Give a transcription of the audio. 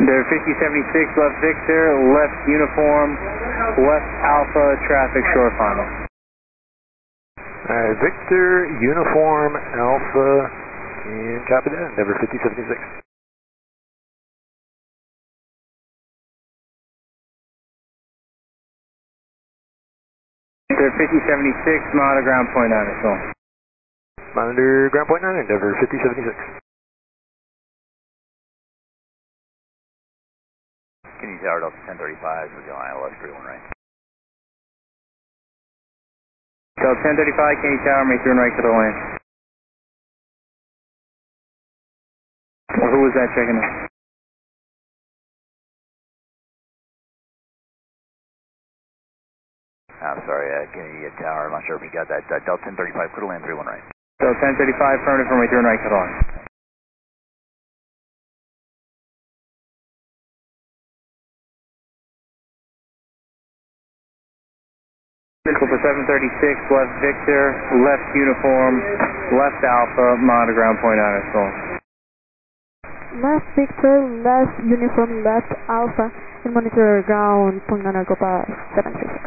There 5076, left Victor, left uniform, left Alpha, traffic shore final. Alright, Victor, uniform, Alpha, and copy that, Endeavor 5076. There 5076, monitor ground point 9 or so. Monitor ground point 9, Endeavor 5076. Can you tower Delta 1035, we're going ILS 31 right. Delta 1035, can you tower me 31 right to the land? Well, who was that checking in? I'm sorry, can you tower, I'm not sure if you got that. Delta 1035, clear to land 31 right. Delta 1035, affirmative from 31 right to the land. Cooper 736, left Victor, left uniform, left Alpha, monitor ground point 9 or so. Left Victor, left uniform, left Alpha, and monitor ground point 9 Copa 736.